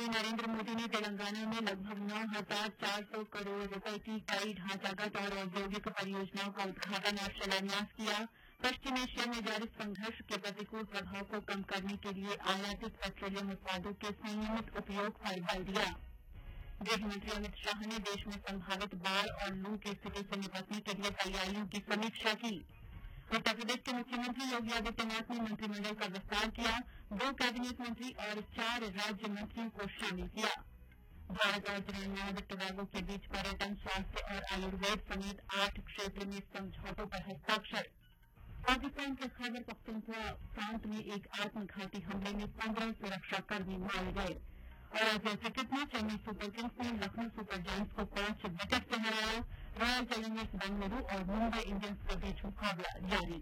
प्रधानमंत्री नरेंद्र मोदी ने तेलंगाना में लगभग 9,400 करोड़ रुपए की कई ढांचागत और औद्योगिक परियोजनाओं का उद्घाटन और शिलान्यास किया। पश्चिम एशिया में जारी संघर्ष के प्रतिकूल प्रभाव को कम करने के लिए आयातित पेट्रोलियम उत्पादों के संयमित उपयोग पर बल दिया। गृहमंत्री अमित शाह ने देश में संभावित बाढ़ और लू की स्थिति से निपटने के लिए तैयारियों की समीक्षा की। उत्तर प्रदेश के मुख्यमंत्री योगी आदित्यनाथ ने मंत्रिमंडल का विस्तार किया। 2 कैबिनेट मंत्री और 4 राज्य मंत्रियों को शामिल किया। भारत और त्रिनिदाद टोबैगो के बीच पर्यटन, स्वास्थ्य और आयुर्वेद समेत 8 क्षेत्र में समझौतों पर हस्ताक्षर। पाकिस्तान के खैबर पख्तूनख्वा प्रांत में एक आत्मघाती हमले में 15 सुरक्षाकर्मी मारे गए। और आईपीएल क्रिकेट में चेन्नई सुपर किंग्स ने लखनऊ सुपर जायंट्स को 5 विकेट से हराया। रॉयल चैलेंजर्स बेंगलुरू और मुंबई इंडियंस के बीच मुकाबला जारी।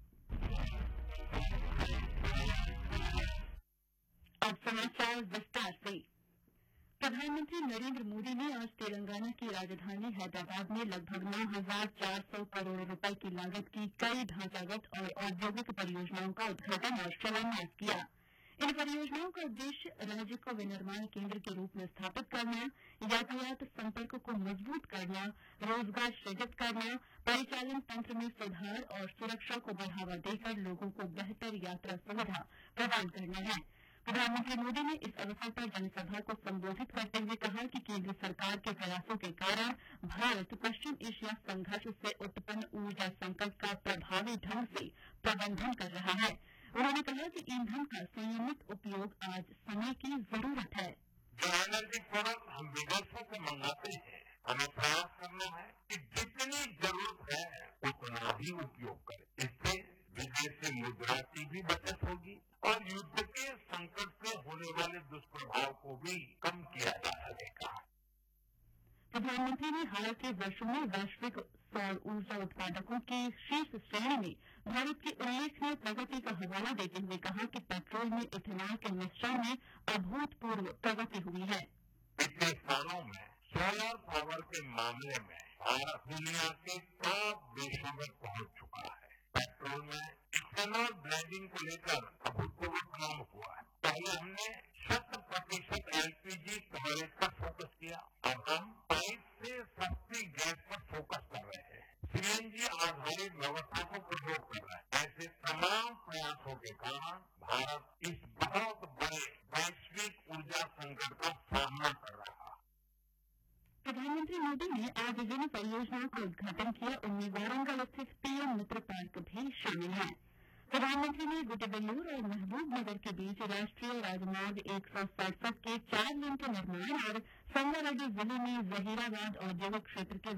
अब समाचार विस्तार से। प्रधानमंत्री नरेंद्र मोदी ने आज तेलंगाना की राजधानी हैदराबाद में लगभग 9,400 करोड़ रुपए की लागत की कई ढांचागत और औद्योगिक परियोजनाओं का उद्घाटन और शिलान्यास किया। इन परियोजनाओं का उद्देश्य राज्य को विनिर्माण केंद्र के रूप में स्थापित करना, यातायात संपर्क को मजबूत करना, रोजगार सृजित करना, परिचालन तंत्र में सुधार और सुरक्षा को बढ़ावा देकर लोगों को बेहतर यात्रा सुविधा प्रदान करना है। प्रधानमंत्री मोदी ने इस अवसर पर जनसभा को संबोधित करते हुए कहा कि केंद्र सरकार के प्रयासों के कारण भारत पश्चिम एशिया संघर्ष से उत्पन्न ऊर्जा संकट का प्रभावी ढंग से प्रबंधन कर रहा है। उन्होंने कहा कि ईंधन का संयमित उपयोग आज समय की जरूरत है। जो एनर्जी प्रोडक्ट हम विदेशों से मंगाते हैं, हमें प्रयास करना है कि जितनी जरूरत है उतना ही उपयोग करें। इससे विदेशी मुद्रा की भी बचत होगी और युद्ध के संकट से होने वाले दुष्प्रभाव को भी कम किया जा सकेगा। प्रधानमंत्री ने हाल के वर्षों में वैश्विक सौर ऊर्जा उत्पादकों की शीर्ष श्रेणी में भारत की उल्लेखनीय प्रगति का हवाला देते हुए कहा कि पेट्रोल में इथेनॉल के मिश्रण में अभूतपूर्व प्रगति हुई है। पिछले सालों में सोलर पावर के मामले में भारत दुनिया के टॉप देशों में पहुंच चुका है। पेट्रोल में इथेनॉल ब्लेंडिंग को लेकर अभूतपूर्व काम हुआ है। पहले हमने 100% एलपीजी कवरेज पर फोकस किया। अब हम पाइप से सस्ती गैस पर फोकस कर रहे हैं। सीएनजी आधारित व्यवस्था को प्रयोग कर रहे हैं। ऐसे तमाम प्रयासों के कारण भारत इस बहुत बड़े वैश्विक ऊर्जा संकट का सामना कर रहा है। प्रधानमंत्री मोदी ने आज जिन परियोजनाओं का उद्घाटन किया उनमें वारंगल स्थित पीएम मित्र पार्क भी शामिल है। प्रधानमंत्री ने गुटिबल्लूर और महबूबनगर के बीच राष्ट्रीय राजमार्ग 167 के 4 लेन के निर्माण और संगारेड्डी जिले में जहीराबाद औद्योगिक क्षेत्र के